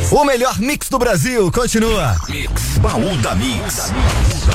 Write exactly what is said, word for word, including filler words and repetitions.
O melhor mix do Brasil continua. Mix, Baú da Mix.